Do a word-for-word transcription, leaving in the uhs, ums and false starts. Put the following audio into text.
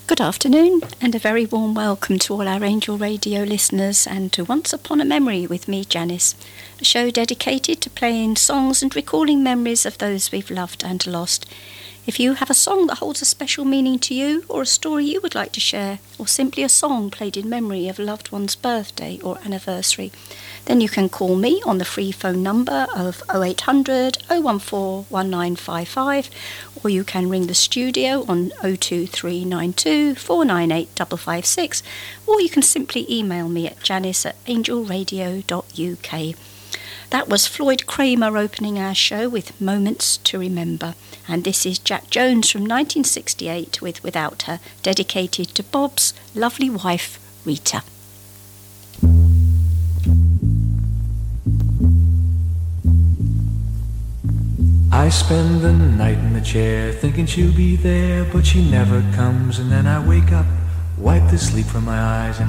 Good afternoon and a very warm welcome to all our Angel Radio listeners and to Once Upon a Memory with me, Janice, a show dedicated to playing songs and recalling memories of those we've loved and lost. If you have a song that holds a special meaning to you, or a story you would like to share, or simply a song played in memory of a loved one's birthday or anniversary, then you can call me on the free phone number of oh eight hundred, oh one four, one nine five five, or you can ring the studio on oh two three nine two, four nine eight five five six, or you can simply email me at janice at angelradio dot u k. That was Floyd Kramer opening our show with Moments to Remember. And this is Jack Jones from nineteen sixty-eight with Without Her, dedicated to Bob's lovely wife, Rita. I spend the night in the chair thinking she'll be there, but she never comes. And then I wake up, wipe the sleep from my eyes, and